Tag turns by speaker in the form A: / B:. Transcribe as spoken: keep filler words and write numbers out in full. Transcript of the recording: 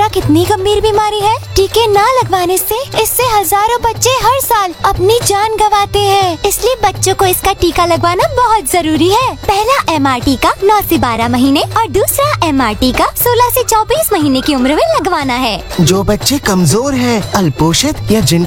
A: Corona कितनी गंभीर बीमारी है। टीके ना लगवाने से इससे हजारों बच्चे हर साल अपनी जान गंवाते हैं, इसलिए बच्चों को इसका टीका लगवाना बहुत जरूरी है। पहला एम आर टीका नौ से बारह महीने और दूसरा एम आर टीका सोलह से चौबीस महीने की उम्र में लगवाना है।
B: जो बच्चे कमजोर हैं, अल्पोषित या जिन